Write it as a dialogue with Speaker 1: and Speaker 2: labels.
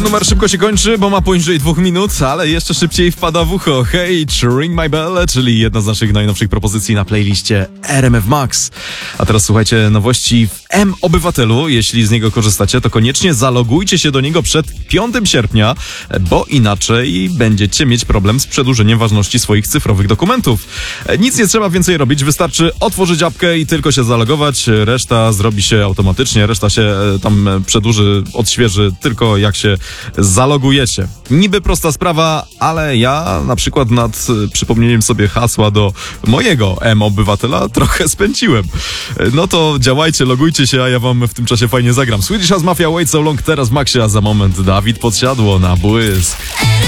Speaker 1: numer szybko się kończy, bo ma poniżej 2 minut, ale jeszcze szybciej wpada w ucho. Hey, Ring My Bell, czyli jedna z naszych najnowszych propozycji na playliście RMF Max. A teraz słuchajcie nowości w M-Obywatelu. Jeśli z niego korzystacie, to koniecznie zalogujcie się do niego przed 5 sierpnia, bo inaczej będziecie mieć problem z przedłużeniem ważności swoich cyfrowych dokumentów. Nic nie trzeba więcej robić, wystarczy otworzyć apkę i tylko się zalogować. Reszta zrobi się automatycznie, reszta się tam przedłuży, odświeży tylko jak się zalogujecie. Niby prosta sprawa, ale ja na przykład nad przypomnieniem sobie hasła do mojego M-Obywatela trochę spędziłem. No to działajcie, logujcie się, a ja wam w tym czasie fajnie zagram. Swedish House Mafia, Wait So Long, teraz w Maxie, a za moment Dawid Podsiadło na błysk.